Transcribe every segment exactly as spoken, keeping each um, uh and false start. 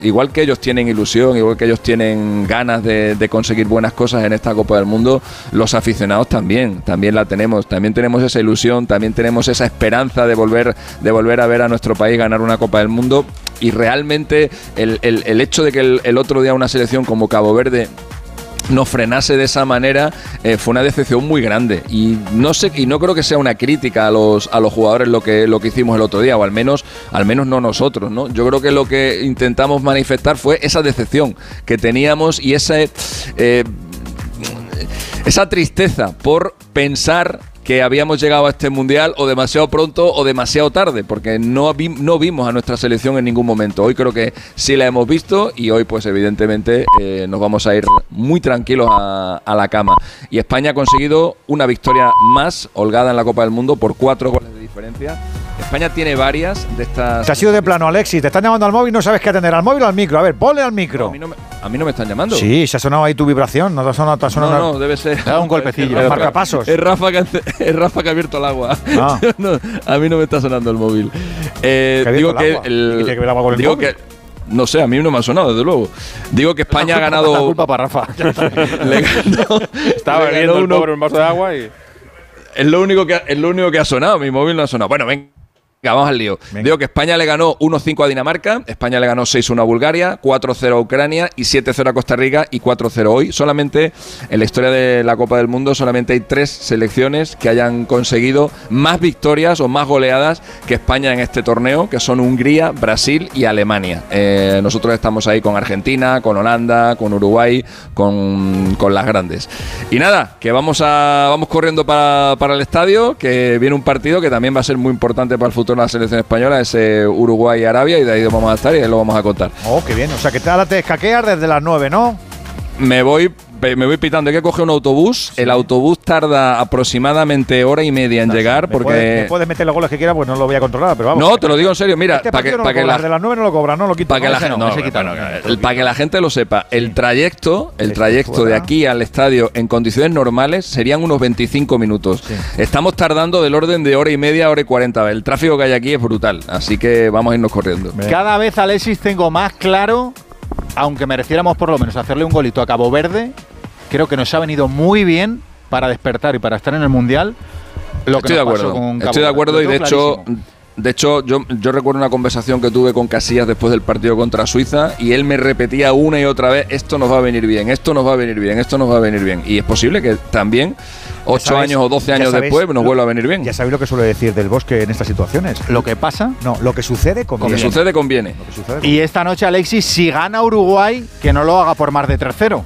igual que ellos tienen ilusión, igual que ellos tienen ganas de, de conseguir buenas cosas en esta Copa del Mundo, los aficionados también, también la tenemos, también tenemos esa ilusión, también tenemos esa esperanza de volver, de volver a ver a nuestro país ganar una Copa del Mundo. Y realmente el, el, el hecho de que el, el otro día una selección como Cabo Verde nos frenase de esa manera eh, fue una decepción muy grande, y no sé, y no creo que sea una crítica a los a los jugadores lo que lo que hicimos el otro día, o al menos al menos no nosotros, ¿no? Yo creo que lo que intentamos manifestar fue esa decepción que teníamos y ese eh, esa tristeza por pensar que habíamos llegado a este mundial o demasiado pronto o demasiado tarde, porque no, vi, no vimos a nuestra selección en ningún momento. Hoy creo que sí la hemos visto, y hoy pues evidentemente eh, nos vamos a ir muy tranquilos a, a la cama. Y España ha conseguido una victoria más holgada en la Copa del Mundo por cuatro goles de diferencia. España tiene varias de estas... Te has ido de plano, Alexis. Te están llamando al móvil y no sabes qué atender. ¿Al móvil o al micro? A ver, ponle al micro. No, a, mí no me, a mí no me están llamando. Sí, se ha sonado ahí tu vibración. No te ha sonado... Te ha sonado no, una... no, debe ser... Te ha dado un golpecillo. Es, es marcapasos. Es Rafa, que, es Rafa que ha abierto el agua. Ah. No, a mí no me está sonando el móvil. Eh, ¿Que digo que el, ¿Y tiene que ver algo con el digo móvil? que No sé, a mí no me ha sonado, desde luego. Digo que España ha ganado... La culpa para Rafa. le ganó, Estaba bebiendo el pobre un vaso de agua y... Es lo único que, es lo único que ha sonado, mi móvil no ha sonado. Bueno, venga. Vamos al lío. Venga. Digo que España le ganó uno cinco a Dinamarca, España le ganó seis uno a Bulgaria, cuatro cero a Ucrania y siete cero a Costa Rica y cuatro cero hoy. Solamente en la historia de la Copa del Mundo solamente hay tres selecciones que hayan conseguido más victorias o más goleadas que España en este torneo, que son Hungría, Brasil y Alemania. Eh, nosotros estamos ahí con Argentina, con Holanda, con Uruguay, con, con las grandes. Y nada, que vamos a vamos corriendo para, para el estadio, que viene un partido que también va a ser muy importante para el futuro la selección española, ese Uruguay y Arabia, y de ahí vamos a estar y ahí lo vamos a contar. Oh, qué bien. O sea, que ahora te escaqueas desde las nueve, ¿no? Me voy me voy pitando. Hay que coger un autobús. Sí. El autobús tarda aproximadamente hora y media en no, llegar. Me porque puedes, me puedes meter los goles que quieras, pues no lo voy a controlar. Pero vamos. No, te lo digo en serio. Mira, este para que, no pa que la de las nueve no lo cobran, no lo quitan. Para que, la, no, no, no, bueno, no, que la gente lo sepa. El trayecto, el trayecto de aquí al estadio en condiciones normales serían unos veinticinco minutos. Sí. Estamos tardando del orden de hora y media, hora y cuarenta. El tráfico que hay aquí es brutal, así que vamos a irnos corriendo. Cada vez, Alexis, tengo más claro, aunque mereciéramos por lo menos hacerle un golito a Cabo Verde, creo que nos ha venido muy bien para despertar y para estar en el Mundial. Lo Estoy que de acuerdo, con Cabo estoy de acuerdo Verde. y de hecho, de hecho yo, yo recuerdo una conversación que tuve con Casillas después del partido contra Suiza y él me repetía una y otra vez, esto nos va a venir bien, esto nos va a venir bien, esto nos va a venir bien. Y es posible que también ocho años o doce años sabéis, después nos vuelva a venir bien. Ya sabéis lo que suele decir Del Bosque en estas situaciones. Lo que pasa, no, lo que sucede conviene. Lo que sucede conviene. Lo que sucede conviene. Y esta noche, Alexis, si gana Uruguay, que no lo haga por más de tres cero.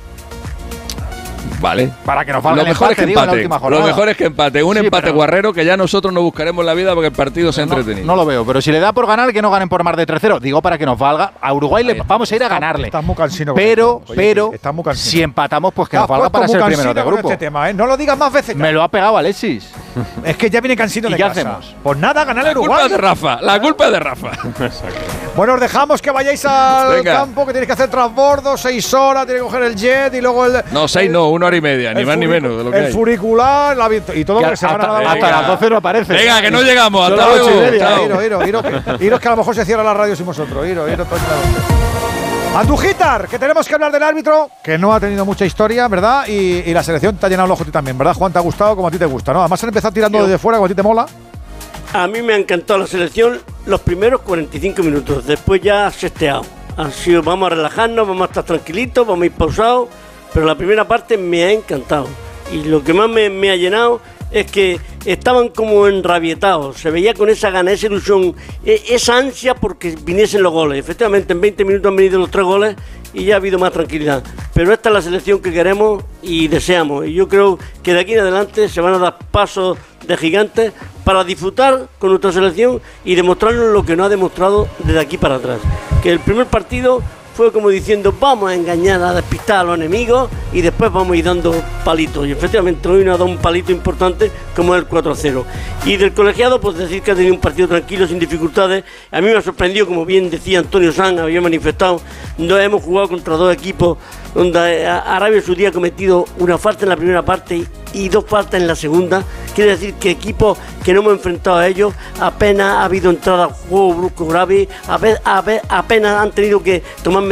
Vale. Para que nos valga lo el mejor empate, es que digo, en la empate. última jornada. Lo mejor es que empate. Un sí, empate guarrero que ya nosotros no buscaremos la vida porque el partido se ha entretenido. No lo veo, pero si le da por ganar, que no ganen por más de tres cero. Digo, para que nos valga. A Uruguay le vamos a ir a ganarle. Estás muy cansino. Pero, Oye, pero, muy si empatamos, pues que nos valga para ser primero de grupo. Este tema, ¿eh? No lo digas más veces. Me lo ha pegado Alexis. Es que ya viene cansino de ¿Y qué casa. hacemos? Pues nada, ganar el Uruguay. La culpa es de Rafa. La culpa es de Rafa. Bueno, os dejamos que vayáis al Venga. campo, que tenéis que hacer transbordo, seis horas, tenéis que coger el jet y luego el… No, seis el, no, una hora y media, ni más ni menos de lo que El hay. furicular la, y todo lo que se hasta, van a dar. Hasta las doce no aparece. Venga, que no llegamos. Hasta luego. Iros, iros, iros, iros, que a lo mejor se cierra la radio sin vosotros. Iros, iros tranquilamente. Andújar, que tenemos que hablar del árbitro, que no ha tenido mucha historia, ¿verdad? Y, y la selección te ha llenado el ojo a ti también, ¿verdad, Juan? Te ha gustado como a ti te gusta, ¿no? Además han empezado tirando Yo. desde fuera como a ti te mola. A mí me ha encantado la selección los primeros cuarenta y cinco minutos, después ya ha sesteado. Han sido, vamos a relajarnos, vamos a estar tranquilitos, vamos a ir pausados, pero la primera parte me ha encantado. Y lo que más me, me ha llenado es que estaban como enrabietados, se veía con esa gana, esa ilusión, esa ansia porque viniesen los goles. Efectivamente, en veinte minutos han venido los tres goles y ya ha habido más tranquilidad. Pero esta es la selección que queremos y deseamos. Y yo creo que de aquí en adelante se van a dar pasos de gigantes para disfrutar con nuestra selección y demostrarnos lo que no ha demostrado desde aquí para atrás. Que el primer partido fue como diciendo, vamos a engañar, a despistar a los enemigos y después vamos a ir dando palitos. Y efectivamente hoy nos ha dado un palito importante como es el cuatro cero. Y del colegiado, pues decir que ha tenido un partido tranquilo, sin dificultades. A mí me ha sorprendido, como bien decía Antonio Sanz, había manifestado, no hemos jugado contra dos equipos donde Arabia Saudí ha cometido una falta en la primera parte y dos faltas en la segunda. Quiere decir que equipos que no hemos enfrentado a ellos apenas ha habido entrada a juego brusco grave, apenas han tenido que tomar